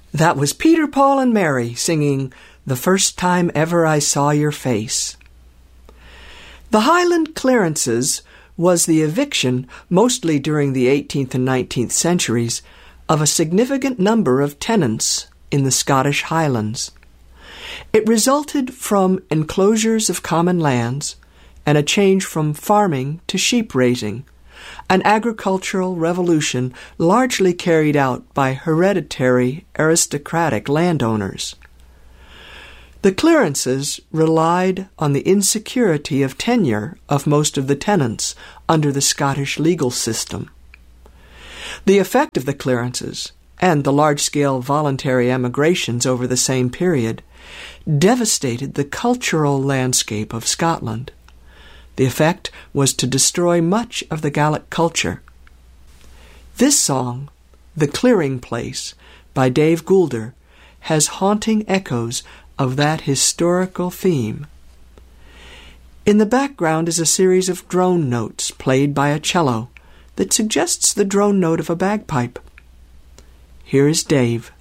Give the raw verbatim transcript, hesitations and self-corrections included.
That was Peter, Paul, and Mary singing "The First Time Ever I Saw Your Face." The Highland Clearances was the eviction, mostly during the eighteenth and nineteenth centuries, of a significant number of tenants in the Scottish Highlands. It resulted from enclosures of common lands and a change from farming to sheep raising, an agricultural revolution largely carried out by hereditary aristocratic landowners. The clearances relied on the insecurity of tenure of most of the tenants under the Scottish legal system. The effect of the clearances, and the large-scale voluntary emigrations over the same period, devastated the cultural landscape of Scotland. The effect was to destroy much of the Gaelic culture. This song, "The Clearing Place," by Dave Goulder, has haunting echoes of that historical theme. In the background is a series of drone notes played by a cello that suggests the drone note of a bagpipe. Here is Dave.